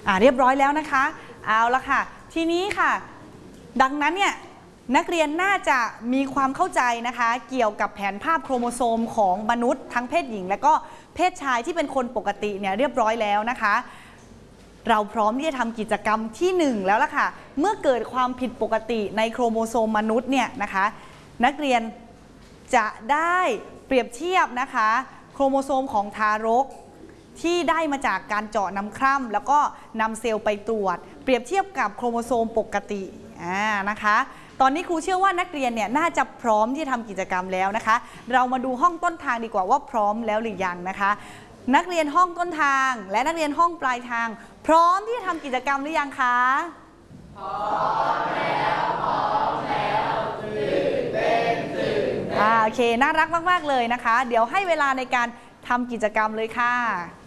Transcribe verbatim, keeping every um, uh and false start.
อ่าเรียบร้อยแล้วนะคะเอาละค่ะทีนี้ค่ะดังนั้นเนี่ยนักเรียนน่าจะมีความเข้าใจนะคะเกี่ยวกับแผนภาพโครโมโซมของมนุษย์ทั้งเพศหญิงและก็เพศชายที่เป็นคนปกติเนี่ยเรียบร้อยแล้วนะคะเราพร้อมที่จะทำกิจกรรมที่หนึ่งแล้วล่ะค่ะเมื่อเกิดความผิดปกติในโครโมโซมมนุษย์เนี่ยนะคะนักเรียนจะได้เปรียบเทียบนะคะโครโมโซมของทารกที่ได้มาจากการเจาะน้ำคร่ำแล้วก็นำเซลล์ไปตรวจเปรียบเทียบกับโครโมโซมปกติอ่านะคะตอนนี้ครูเชื่อว่านักเรียนเนี่ยน่าจะพร้อมที่จะทำกิจกรรมแล้วนะคะเรามาดูห้องต้นทางดีกว่าว่าพร้อมแล้วหรือยังนะคะนักเรียนห้องต้นทางและนักเรียนห้องปลายทางพร้อมที่จะทำกิจกรรมหรือยังคะพร้อมแล้วพร้อมแล้วตื่นเต้นตื่นเต้นอ่าโอเคน่ารักมากๆเลยนะคะเดี๋ยวให้เวลาในการทำกิจกรรมเลยค่ะ